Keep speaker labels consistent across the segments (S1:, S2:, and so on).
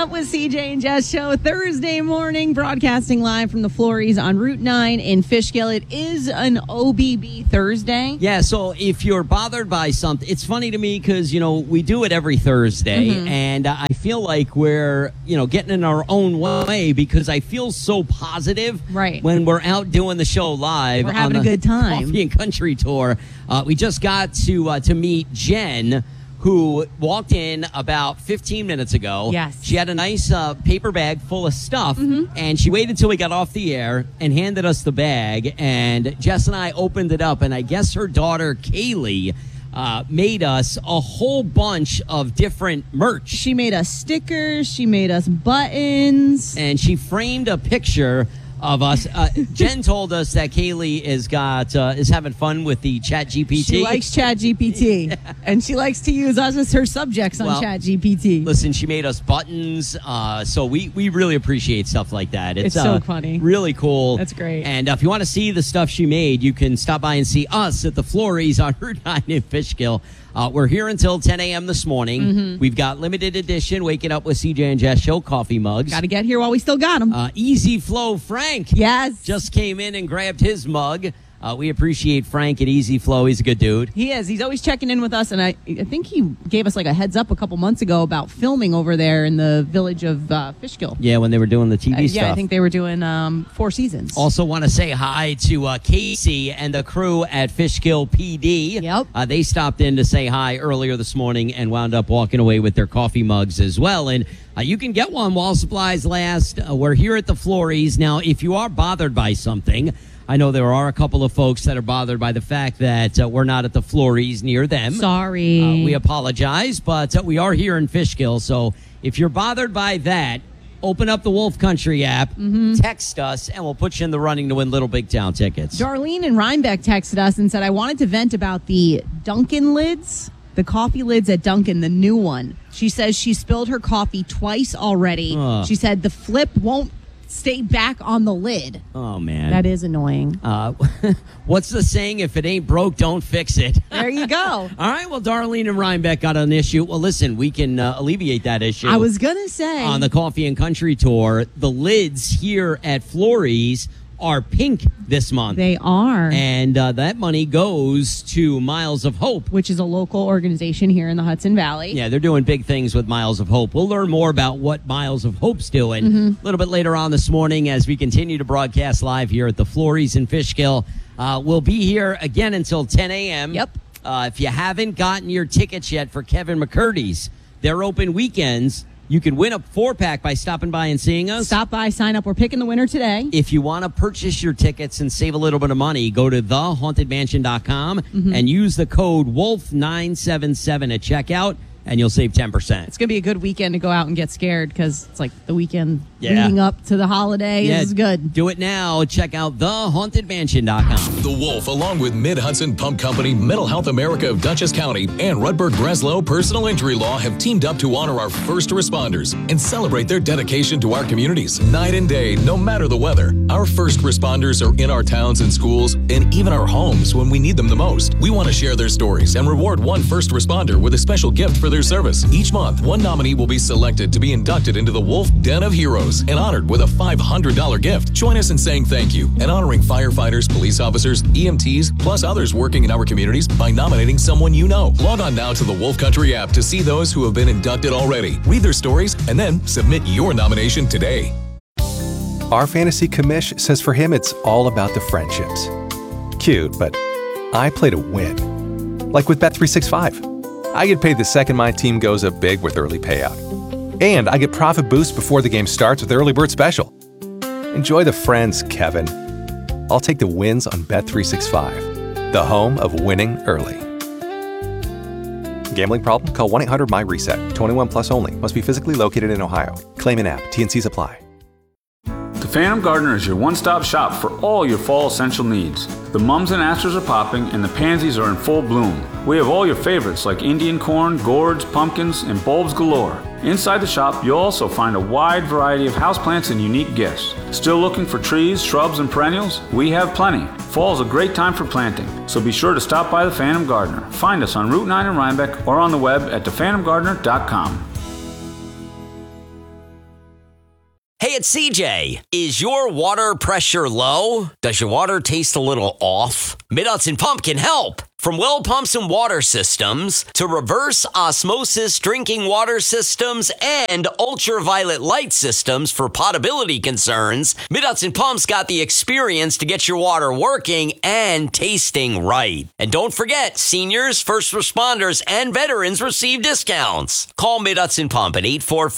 S1: Up with CJ and Jess show Thursday morning, broadcasting live from the Florries on Route 9 in Fishkill. It is an OBB Thursday.
S2: Yeah, so if you're bothered by something, it's funny to me because, we do it every Thursday, and I feel like we're, getting in our own way because I feel so positive when we're out doing the show live.
S1: We're having
S2: on
S1: a good time.
S2: Coffee and Country Tour. We just got to meet Jen, who walked in about 15 minutes ago.
S1: Yes.
S2: She had a nice paper bag full of stuff, and she waited until we got off the air and handed us the bag, and Jess and I opened it up, and I guess her daughter, Kaylee, made us a whole bunch of different merch.
S1: She made us stickers. She made us buttons.
S2: And she framed a picture of us. Jen told us that Kaylee is having fun with the ChatGPT.
S1: She likes ChatGPT, and she likes to use us as her subjects on ChatGPT.
S2: Listen, she made us buttons, so we really appreciate stuff like that.
S1: It's so funny.
S2: Really cool.
S1: That's great.
S2: And if you want to see the stuff she made, you can stop by and see us at the Florries on Route 9 in Fishkill. We're here until 10 a.m. this morning. We've got limited edition Waking Up with CJ and Jess show coffee mugs.
S1: Got to get here while we still got them.
S2: Easy Flow Frank.
S1: Yes.
S2: Just came in and grabbed his mug. We appreciate Frank at Easy Flow. He's a good dude.
S1: He is. He's always checking in with us, and I think he gave us like a heads up a couple months ago about filming over there in the village of Fishkill.
S2: Yeah, when they were doing the TV stuff.
S1: Yeah, I think they were doing 4 seasons.
S2: Also want to say hi to Casey and the crew at Fishkill PD.
S1: Yep.
S2: They stopped in to say hi earlier this morning and wound up walking away with their coffee mugs as well. And you can get one while supplies last. We're here at the Florries. Now, if you are bothered by something, I know there are a couple of folks that are bothered by the fact that we're not at the Florries near them.
S1: Sorry.
S2: We apologize, but we are here in Fishkill. So if you're bothered by that, open up the Wolf Country app, text us, and we'll put you in the running to win Little Big Town tickets.
S1: Darlene in Rhinebeck texted us and said, I wanted to vent about the Dunkin' lids, the coffee lids at Dunkin', the new one. She says she spilled her coffee twice already. She said the flip won't stay back on the lid.
S2: Oh, man.
S1: That is annoying.
S2: What's the saying? If it ain't broke, don't fix it.
S1: There you go.
S2: All right. Well, Darlene and Rhinebeck got an issue. Well, listen, we can alleviate that issue.
S1: I was going to say.
S2: On the Coffee and Country Tour, the lids here at Florries are pink this month.
S1: They are.
S2: And that money goes to Miles of Hope,
S1: which is a local organization here in the Hudson Valley.
S2: Yeah, they're doing big things with Miles of Hope. We'll learn more about what Miles of Hope's doing a little bit later on this morning as we continue to broadcast live here at the Florries in Fishkill. We'll be here again until 10 a.m.
S1: Yep.
S2: If you haven't gotten your tickets yet for Kevin McCurdy's, they're open weekends. You can win a 4-pack by stopping by and seeing us.
S1: Stop by, sign up. We're picking the winner today.
S2: If you want to purchase your tickets and save a little bit of money, go to thehauntedmansion.com and use the code WOLF977 at checkout, and you'll save 10%.
S1: It's going to be a good weekend to go out and get scared because it's like the weekend leading up to the holiday is good.
S2: Do it now. Check out thehauntedmansion.com.
S3: The Wolf, along with Mid-Hudson Pump Company, Mental Health America of Dutchess County, and Rudberg Breslow Personal Injury Law have teamed up to honor our first responders and celebrate their dedication to our communities. Night and day, no matter the weather, our first responders are in our towns and schools and even our homes when we need them the most. We want to share their stories and reward one first responder with a special gift for their service. Each month, one nominee will be selected to be inducted into the Wolf Den of Heroes and honored with a $500 gift. Join us in saying thank you and honoring firefighters, police officers, EMTs, plus others working in our communities by nominating someone you know. Log on now to the Wolf Country app to see those who have been inducted already. Read their stories and then submit your nomination today.
S4: Our fantasy commish says for him it's all about the friendships. Cute, but I play to win. Like with Bet365. I get paid the second my team goes up big with early payout. And I get profit boost before the game starts with Early Bird Special. Enjoy the friends, Kevin. I'll take the wins on Bet365, the home of winning early. Gambling problem? Call 1-800-MY-RESET. 21 plus only. Must be physically located in Ohio. Claim in app. T&Cs apply.
S5: The Phantom Gardener is your one-stop shop for all your fall essential needs. The mums and asters are popping and the pansies are in full bloom. We have all your favorites like Indian corn, gourds, pumpkins, and bulbs galore. Inside the shop, you'll also find a wide variety of houseplants and unique gifts. Still looking for trees, shrubs, and perennials? We have plenty. Fall is a great time for planting, so be sure to stop by the Phantom Gardener. Find us on Route 9 in Rhinebeck or on the web at thephantomgardener.com.
S2: Hey, it's CJ. Is your water pressure low? Does your water taste a little off? Mid-Hudson Pump can help. From well pumps and water systems to reverse osmosis drinking water systems and ultraviolet light systems for potability concerns, Mid-Hudson Pump's got the experience to get your water working and tasting right. And don't forget, seniors, first responders, and veterans receive discounts. Call Mid-Hudson Pump at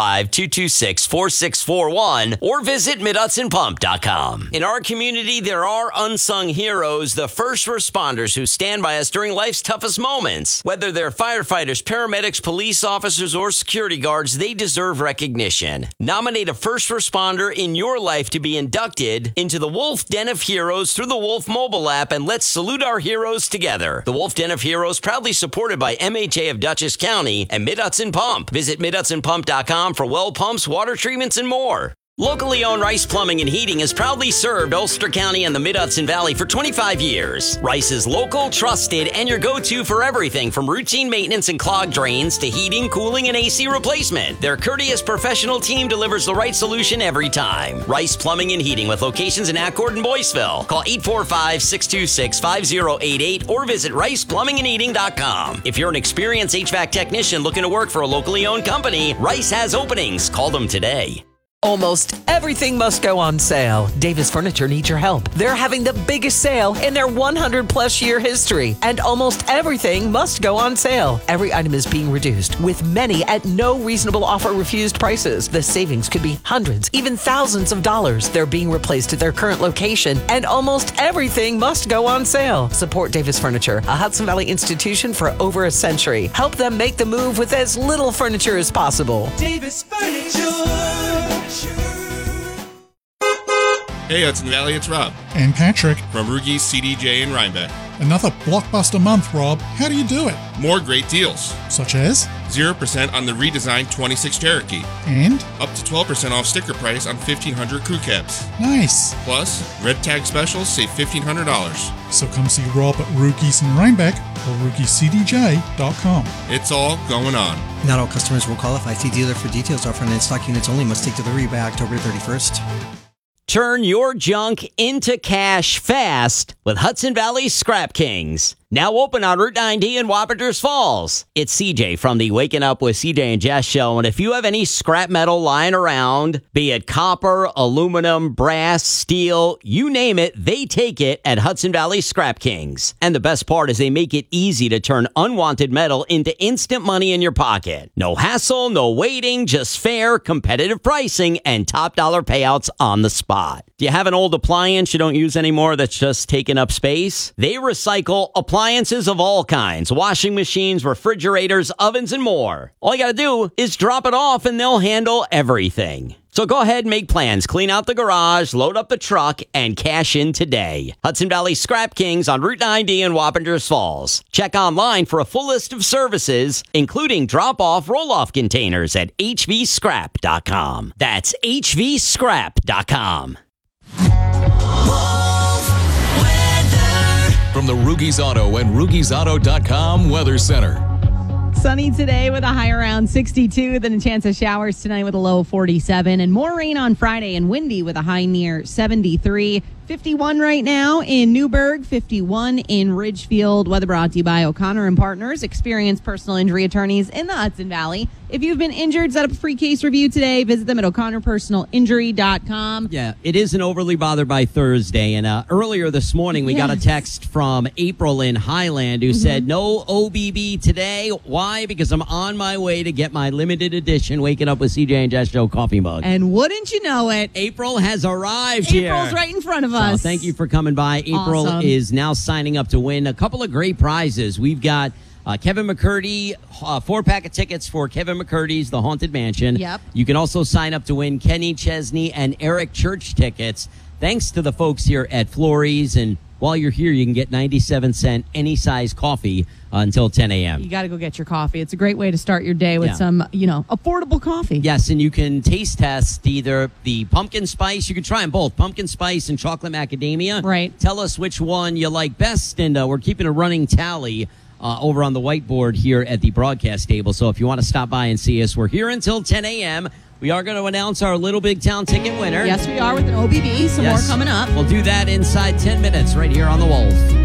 S2: 845-226-4641 or visit MidHudsonPump.com. In our community, there are unsung heroes, the first responders who stand by us during life's toughest moments. Whether they're firefighters, paramedics, police officers, or security guards, they deserve recognition. Nominate a first responder in your life to be inducted into the Wolf Den of Heroes through the Wolf mobile app, and let's salute our heroes together. The Wolf Den of Heroes, proudly supported by MHA of Dutchess County and Mid-Hudson Pump. Visit MidHudsonPump.com for well pumps, water treatments, and more. Locally owned Rice Plumbing and Heating has proudly served Ulster County and the Mid-Hudson Valley for 25 years. Rice is local, trusted, and your go-to for everything from routine maintenance and clogged drains to heating, cooling, and AC replacement. Their courteous professional team delivers the right solution every time. Rice Plumbing and Heating with locations in Accord and Boyceville. Call 845-626-5088 or visit riceplumbingandheating.com. If you're an experienced HVAC technician looking to work for a locally owned company, Rice has openings. Call them today.
S6: Almost everything must go on sale. Davis Furniture needs your help. They're having the biggest sale in their 100-plus year history, and almost everything must go on sale. Every item is being reduced, with many at no reasonable offer refused prices. The savings could be hundreds, even thousands of dollars. They're being replaced at their current location, and almost everything must go on sale. Support Davis Furniture, a Hudson Valley institution for over a century. Help them make the move with as little furniture as possible.
S7: Davis Furniture.
S8: Hey Hudson Valley, it's Rob.
S9: And Patrick.
S8: From Rugi's, CDJ, and Rhinebeck.
S9: Another blockbuster month, Rob. How do you do it?
S8: More great deals.
S9: Such as?
S8: 0% on the redesigned 26 Cherokee.
S9: And?
S8: Up to 12% off sticker price on 1,500 crew cabs.
S9: Nice.
S8: Plus, red tag specials save $1,500.
S9: So come see Rob at Rugi's in Rhinebeck or RugiCDJ.com.
S8: It's all going on.
S10: Not all customers will qualify. See dealer for details. Offer on in-stock units only. Must take delivery by October 31st.
S2: Turn your junk into cash fast with Hudson Valley Scrap Kings. Now open on Route 90 in Wappingers Falls. It's CJ from the Waking Up with CJ and Jess show. And if you have any scrap metal lying around, be it copper, aluminum, brass, steel, you name it, they take it at Hudson Valley Scrap Kings. And the best part is they make it easy to turn unwanted metal into instant money in your pocket. No hassle, no waiting, just fair, competitive pricing and top dollar payouts on the spot. Do you have an old appliance you don't use anymore that's just taking up space? They recycle appliances of all kinds, washing machines, refrigerators, ovens, and more. All you got to do is drop it off and they'll handle everything. So go ahead and make plans. Clean out the garage, load up the truck, and cash in today. Hudson Valley Scrap Kings on Route 90 in Wappingers Falls. Check online for a full list of services, including drop-off, roll-off containers at hvscrap.com. That's hvscrap.com.
S3: From the Rugies Auto and RugiesAuto.com Weather Center.
S1: Sunny today with a high around 62, then a chance of showers tonight with a low of 47, and more rain on Friday and windy with a high near 73. 51 right now in Newburgh, 51 in Ridgefield. Weather brought to you by O'Connor and Partners, experienced personal injury attorneys in the Hudson Valley. If you've been injured, set up a free case review today. Visit them at o'connorpersonalinjury.com.
S2: Yeah, it is an Overly Bothered by Thursday. And earlier this morning, we got a text from April in Highland who said, no OBB today. Why? Because I'm on my way to get my limited edition Waking Up with CJ and Jess Show coffee mug.
S1: And wouldn't you know it,
S2: April has arrived here.
S1: April's right in front of us.
S2: So thank you for coming by. April is now signing up to win a couple of great prizes. We've got Kevin McCurdy, 4-pack of tickets for Kevin McCurdy's The Haunted Mansion.
S1: Yep.
S2: You can also sign up to win Kenny Chesney and Eric Church tickets. Thanks to the folks here at Florey's. And while you're here, you can get 97-cent any size coffee until 10 a.m.
S1: You got to go get your coffee. It's a great way to start your day with some, affordable coffee.
S2: Yes, and you can taste test either the pumpkin spice. You can try them both, pumpkin spice and chocolate macadamia.
S1: Right.
S2: Tell us which one you like best, and we're keeping a running tally over on the whiteboard here at the broadcast table. So if you want to stop by and see us, we're here until 10 a.m., We are going to announce our Little Big Town ticket winner.
S1: Yes, we are with an OBB. Some more coming up.
S2: We'll do that inside 10 minutes right here on The Wolf.